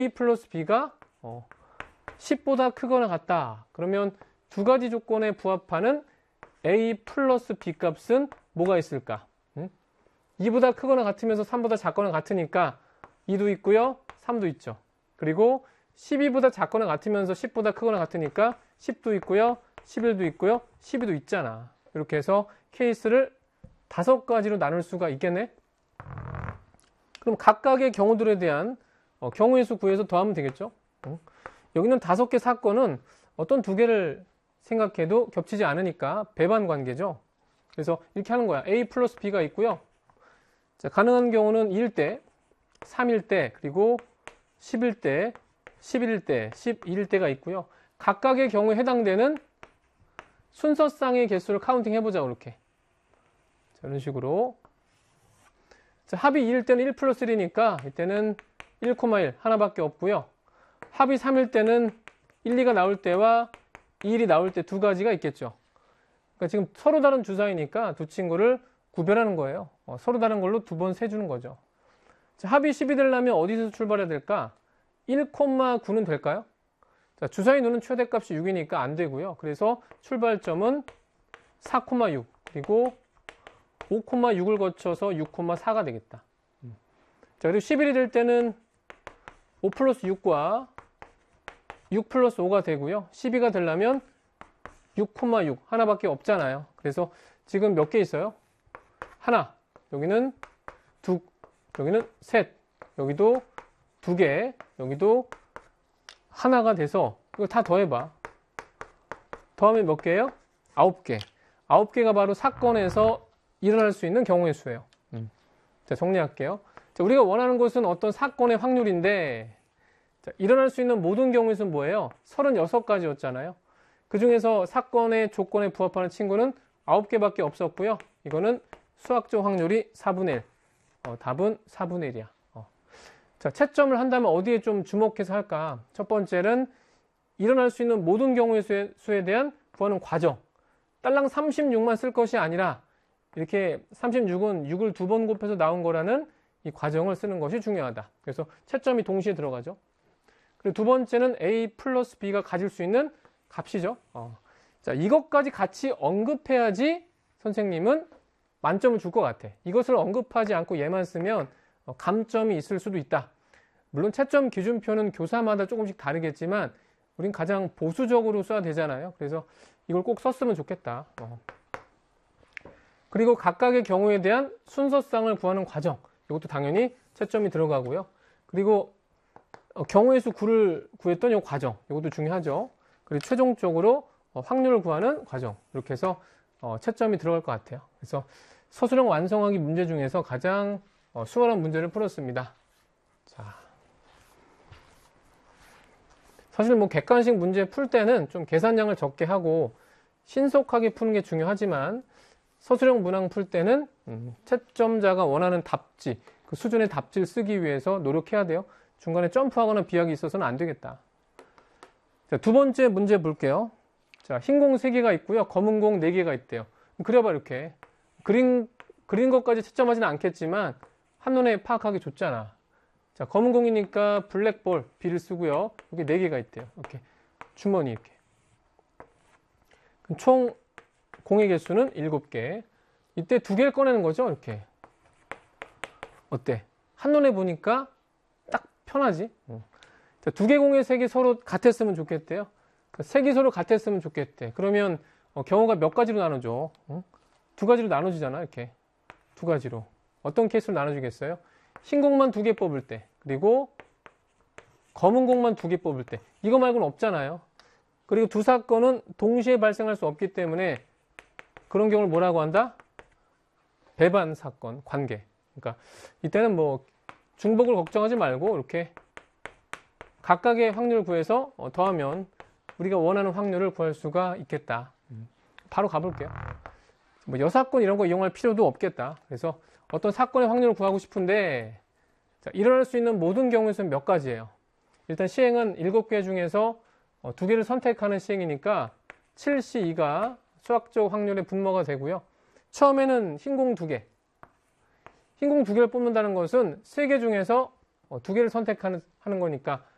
A 플러스 B가 10보다 크거나 같다. 그러면 두 가지 조건에 부합하는 A 플러스 B 값은 뭐가 있을까? 2보다 크거나 같으면서 3보다 작거나 같으니까 2도 있고요. 3도 있죠. 그리고 12보다 작거나 같으면서 10보다 크거나 같으니까 10도 있고요. 11도 있고요. 12도 있잖아. 이렇게 해서 케이스를 5가지로 나눌 수가 있겠네. 그럼 각각의 경우들에 대한 경우의 수 구해서 더하면 되겠죠. 여기는 5개 사건은 어떤 2개를 생각해도 겹치지 않으니까 배반 관계죠. 그래서 이렇게 하는 거야. A 플러스 B가 있고요. 자, 가능한 경우는 2일 때, 3일 때, 그리고 10일 때, 11일 때, 12일 때가 있고요. 각각의 경우에 해당되는 순서상의 개수를 카운팅 해보자. 이렇게. 자, 이런 식으로. 자, 합이 2일 때는 1 플러스 1이니까 이때는 1,1 하나밖에 없고요. 합이 3일 때는 1, 2가 나올 때와 2, 1이 나올 때 2가지가 있겠죠. 그러니까 지금 서로 다른 주사위니까 두 친구를 구별하는 거예요. 서로 다른 걸로 2번 세주는 거죠. 자, 합이 10이 되려면 어디서 출발해야 될까? 1,9는 될까요? 자, 주사위 누는 최대값이 6이니까 안 되고요. 그래서 출발점은 4,6 그리고 5,6을 거쳐서 6,4가 되겠다. 자, 그리고 11이 될 때는 5 플러스 6과 6 플러스 5가 되고요. 12가 되려면 6,6 하나밖에 없잖아요. 그래서 지금 몇 개 있어요? 하나, 여기는 둘, 여기는 셋, 여기도 2개, 여기도 하나가 돼서 이거 다 더해봐. 더하면 몇 개예요? 9개. 9개가 바로 사건에서 일어날 수 있는 경우의 수예요. 자, 정리할게요. 자, 우리가 원하는 것은 어떤 사건의 확률인데, 자, 일어날 수 있는 모든 경우의 수는 뭐예요? 36가지였잖아요. 그 중에서 사건의 조건에 부합하는 친구는 9개밖에 없었고요. 이거는 수학적 확률이 4분의 1. 답은 4분의 1이야. 자, 채점을 한다면 어디에 좀 주목해서 할까? 첫 번째는 일어날 수 있는 모든 경우의 수에 대한 구하는 과정. 딸랑 36만 쓸 것이 아니라 이렇게 36은 6을 2번 곱해서 나온 거라는 이 과정을 쓰는 것이 중요하다. 그래서 채점이 동시에 들어가죠. 그리고 두 번째는 A 플러스 B가 가질 수 있는 값이죠. 자, 이것까지 같이 언급해야지 선생님은 만점을 줄 것 같아. 이것을 언급하지 않고 얘만 쓰면 감점이 있을 수도 있다. 물론 채점 기준표는 교사마다 조금씩 다르겠지만 우린 가장 보수적으로 써야 되잖아요. 그래서 이걸 꼭 썼으면 좋겠다. 그리고 각각의 경우에 대한 순서상을 구하는 과정. 이것도 당연히 채점이 들어가고요. 그리고 경우의 수 9를 구했던 이 과정. 이것도 중요하죠. 그리고 최종적으로 확률을 구하는 과정. 이렇게 해서 채점이 들어갈 것 같아요. 그래서 서술형 완성하기 문제 중에서 가장 수월한 문제를 풀었습니다. 자, 사실 뭐 객관식 문제 풀 때는 좀 계산량을 적게 하고 신속하게 푸는 게 중요하지만 서술형 문항 풀 때는 채점자가 원하는 답지, 그 수준의 답지를 쓰기 위해서 노력해야 돼요. 중간에 점프하거나 비약이 있어서는 안 되겠다. 자, 두 번째 문제 볼게요. 자, 흰 공 3개가 있고요. 검은 공 4개가 있대요. 그려봐, 이렇게. 그린 것까지 채점하지는 않겠지만 한눈에 파악하기 좋잖아. 자, 검은 공이니까 블랙볼, B를 쓰고요. 여기 4개가 있대요. 이렇게. 주머니 이렇게. 그럼 총 공의 개수는 7개. 이때 2개를 꺼내는 거죠. 이렇게. 어때? 한눈에 보니까 딱 편하지? 자, 2개 공의 색이 서로 같았으면 좋겠대요. 색이 서로 같았으면 좋겠대. 그러면 경우가 몇 가지로 나눠져? 2가지로 나눠지잖아. 이렇게. 2가지로. 어떤 케이스로 나눠주겠어요? 흰 공만 2개 뽑을 때. 그리고 검은 공만 2개 뽑을 때. 이거 말고는 없잖아요. 그리고 두 사건은 동시에 발생할 수 없기 때문에 그런 경우를 뭐라고 한다? 배반 사건, 관계. 그러니까 이때는 뭐 중복을 걱정하지 말고 이렇게 각각의 확률을 구해서 더하면 우리가 원하는 확률을 구할 수가 있겠다. 바로 가볼게요. 뭐 여사건 이런 거 이용할 필요도 없겠다. 그래서 어떤 사건의 확률을 구하고 싶은데 자, 일어날 수 있는 모든 경우의 수는 몇 가지예요. 일단 시행은 7개 중에서 2개를 선택하는 시행이니까 7C2가 수학적 확률의 분모가 되고요. 처음에는 흰공 2개. 흰공 2개를 뽑는다는 것은 3개 중에서 2개를 선택하는 거니까